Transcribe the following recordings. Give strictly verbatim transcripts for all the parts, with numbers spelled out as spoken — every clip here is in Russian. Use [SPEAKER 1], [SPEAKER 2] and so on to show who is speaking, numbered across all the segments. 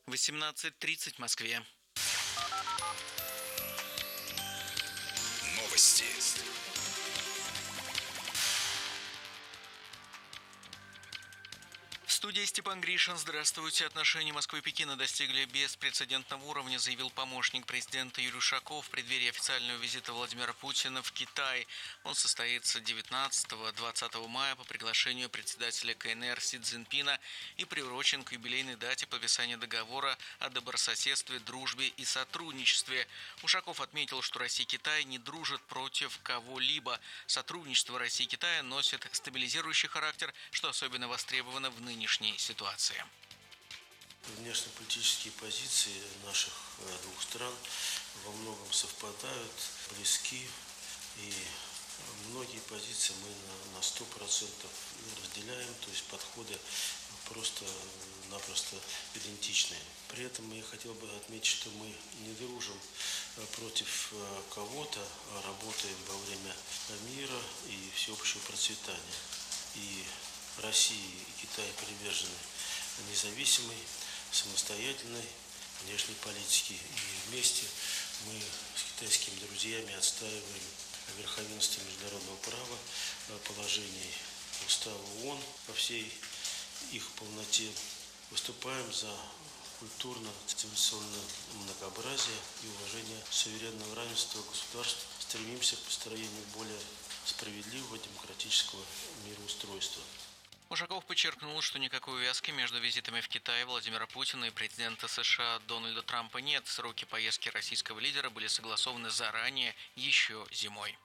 [SPEAKER 1] восемнадцать тридцать в Москве.
[SPEAKER 2] Новости.
[SPEAKER 1] В студии Степан Гришин. Здравствуйте. Отношения Москвы и Пекина достигли беспрецедентного уровня, заявил помощник президента Юрий Ушаков в преддверии официального визита Владимира Путина в Китай. Он состоится девятнадцатого-двадцатого мая по приглашению председателя КНР Си Цзиньпина и приурочен к юбилейной дате подписания договора о добрососедстве, дружбе и сотрудничестве. Ушаков отметил, что Россия и Китай не дружат против кого-либо. Сотрудничество России и Китая носит стабилизирующий характер, что особенно востребовано в нынешней ситуации.
[SPEAKER 3] Внешнеполитические позиции наших двух стран во многом совпадают, близки, и многие позиции мы на сто процентов разделяем, то есть подходы просто-напросто идентичные. При этом я хотел бы отметить, что мы не дружим против кого-то, а работаем во время мира и всеобщего процветания. И Россия и Китай привержены независимой, самостоятельной внешней политике. И вместе мы с китайскими друзьями отстаиваем верховенство международного права, положений Устава ООН во всей их полноте. Выступаем за культурно-цивилизационное многообразие и уважение суверенного равенства государств. Стремимся к построению более справедливого демократического мироустройства.
[SPEAKER 1] Ушаков подчеркнул, что никакой увязки между визитами в Китай Владимира Путина и президента США Дональда Трампа нет. Сроки поездки российского лидера были согласованы заранее, еще зимой.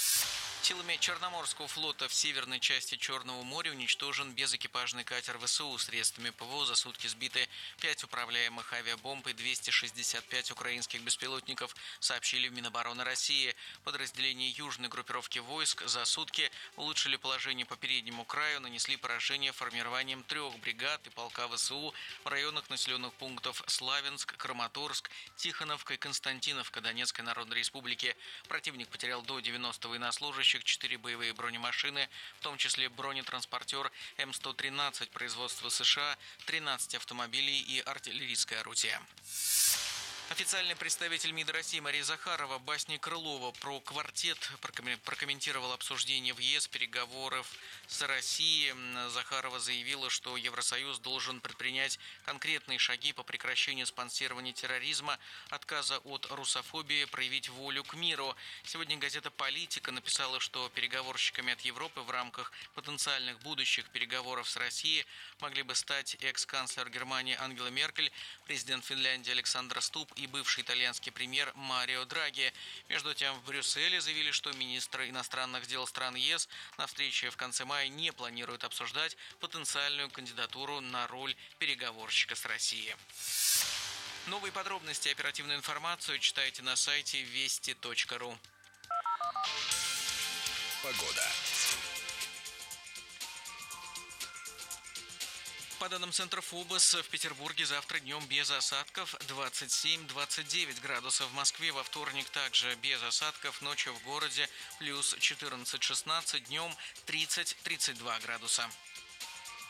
[SPEAKER 1] Силами Черноморского флота в северной части Черного моря уничтожен безэкипажный катер ВСУ. Средствами ПВО за сутки сбиты пять управляемых авиабомб и двести шестьдесят пять украинских беспилотников, сообщили в Минобороны России. Подразделения южной группировки войск за сутки улучшили положение по переднему краю, нанесли поражение формированием трех бригад и полка ВСУ в районах населенных пунктов Славянск, Краматорск, Тихоновка и Константиновка Донецкой Народной Республики. Противник потерял до девяноста военнослужащих, четыре боевые бронемашины, в том числе бронетранспортер М сто тринадцать производства США, тринадцать автомобилей и артиллерийское орудие. Официальный представитель МИД России Мария Захарова басни Крылова про квартет прокомментировала обсуждение в ЕС переговоров с Россией. Захарова заявила, что Евросоюз должен предпринять конкретные шаги по прекращению спонсирования терроризма, отказа от русофобии, проявить волю к миру. Сегодня газета «Политика» написала, что переговорщиками от Европы в рамках потенциальных будущих переговоров с Россией могли бы стать экс-канцлер Германии Ангела Меркель, президент Финляндии Александр Стуб и бывший итальянский премьер Марио Драги. Между тем, в Брюсселе заявили, что министры иностранных дел стран ЕС на встрече в конце мая не планируют обсуждать потенциальную кандидатуру на роль переговорщика с Россией. Новые подробности и оперативную информацию читайте на сайте вести точка ру.
[SPEAKER 2] Погода.
[SPEAKER 1] По данным Центра ФОБОС, в Петербурге завтра днем без осадков двадцать семь - двадцать девять градусов. В Москве во вторник также без осадков. Ночью в городе плюс четырнадцать - шестнадцать, днем тридцать - тридцать два градуса.